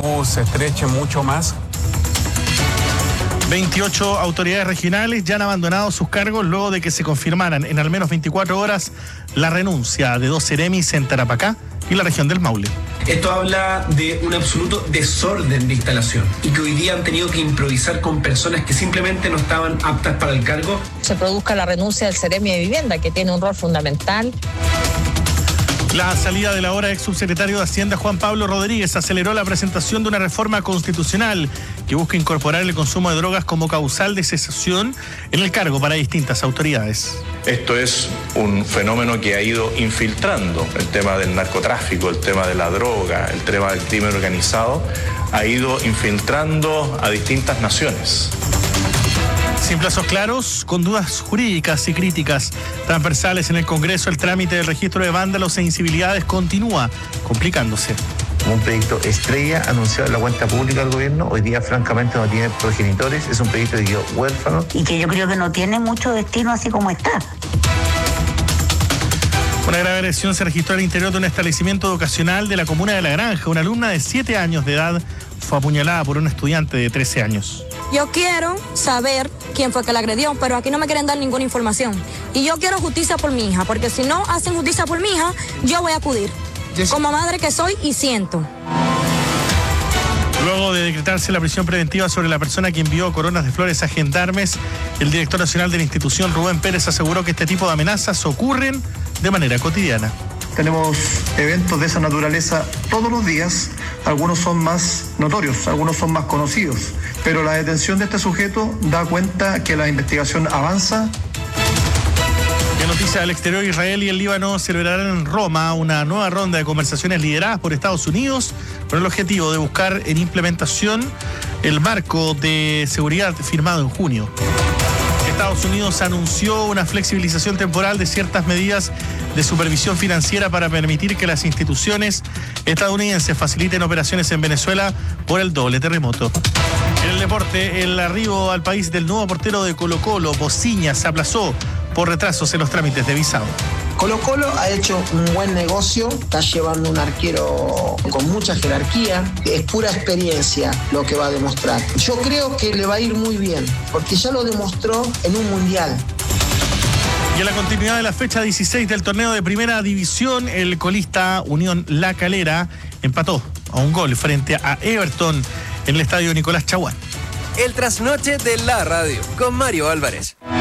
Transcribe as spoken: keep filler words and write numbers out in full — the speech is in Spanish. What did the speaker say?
se estreche mucho más. veintiocho autoridades regionales ya han abandonado sus cargos luego de que se confirmaran en al menos veinticuatro horas la renuncia de dos seremis en Tarapacá y la región del Maule. Esto habla de un absoluto desorden de instalación y que hoy día han tenido que improvisar con personas que simplemente no estaban aptas para el cargo. Se produzca la renuncia del Seremi de Vivienda, que tiene un rol fundamental. La salida del ahora ex subsecretario de Hacienda Juan Pablo Rodríguez aceleró la presentación de una reforma constitucional que busca incorporar el consumo de drogas como causal de cesación en el cargo para distintas autoridades. Esto es un fenómeno que ha ido infiltrando el tema del narcotráfico, el tema de la droga, el tema del crimen organizado, ha ido infiltrando a distintas naciones. Sin plazos claros, con dudas jurídicas y críticas transversales en el Congreso, el trámite del registro de vándalos e incivilidades continúa complicándose. Un proyecto estrella anunciado en la cuenta pública del gobierno, hoy día francamente no tiene progenitores, es un proyecto que quedó huérfano. Y que yo creo que no tiene mucho destino así como está. Una grave agresión se registró al interior de un establecimiento educacional de la comuna de La Granja. Una alumna de siete años de edad fue apuñalada por un estudiante de trece años. Yo quiero saber quién fue que la agredió, pero aquí no me quieren dar ninguna información. Y yo quiero justicia por mi hija, porque si no hacen justicia por mi hija, yo voy a acudir. Yes. Como madre que soy y siento. Luego de decretarse la prisión preventiva sobre la persona que envió coronas de flores a gendarmes, el director nacional de la institución, Rubén Pérez, aseguró que este tipo de amenazas ocurren de manera cotidiana. Tenemos eventos de esa naturaleza todos los días, algunos son más notorios, algunos son más conocidos, pero la detención de este sujeto da cuenta que la investigación avanza. En noticias del exterior, Israel y el Líbano celebrarán en Roma una nueva ronda de conversaciones lideradas por Estados Unidos con el objetivo de buscar en implementación el marco de seguridad firmado en junio. Estados Unidos anunció una flexibilización temporal de ciertas medidas de supervisión financiera para permitir que las instituciones estadounidenses faciliten operaciones en Venezuela por el doble terremoto. En el deporte, el arribo al país del nuevo portero de Colo-Colo, Bociña, se aplazó por retrasos en los trámites de visado. Colo-Colo ha hecho un buen negocio, está llevando un arquero con mucha jerarquía, es pura experiencia lo que va a demostrar. Yo creo que le va a ir muy bien, porque ya lo demostró en un mundial. Y en la continuidad de la fecha dieciséis del torneo de Primera División, el colista Unión La Calera empató a un gol frente a Everton en el estadio Nicolás Chaguán. El trasnoche de la radio con Mario Álvarez.